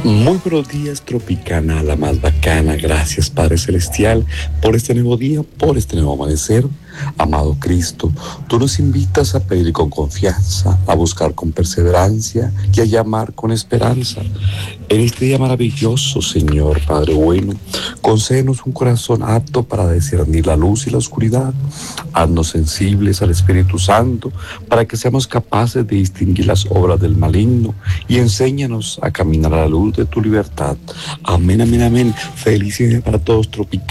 Muy buenos días, Tropicana, la más bacana. Gracias, Padre Celestial, por este nuevo día, por este nuevo amanecer. Amado Cristo, tú nos invitas a pedir con confianza, a buscar con perseverancia y a llamar con esperanza. En este día maravilloso, Señor Padre bueno, concédenos un corazón apto para discernir la luz y la oscuridad. Haznos sensibles al Espíritu Santo para que seamos capaces de distinguir las obras del maligno y enséñanos a caminar a la luz de tu libertad. Amén, amén, amén. Feliz día para todos, Tropicana.